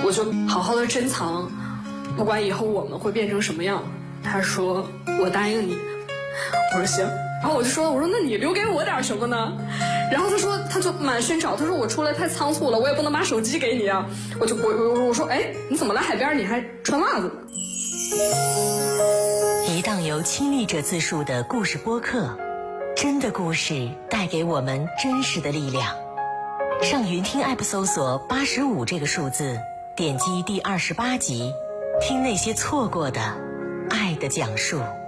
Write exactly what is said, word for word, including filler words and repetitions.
我就好好的珍藏，不管以后我们会变成什么样。他说我答应你。我说行。然后我就说，我说那你留给我点什么呢？然后他说，他就满身找，他说我出来太仓促了，我也不能把手机给你啊。我就我我我说，哎，你怎么来海边你还穿袜子呢？ 一档由亲历者自述的故事播客，真的故事带给我们真实的力量。上云听 app 搜索八十五这个数字，点击第二十八集，听那些错过的爱的讲述。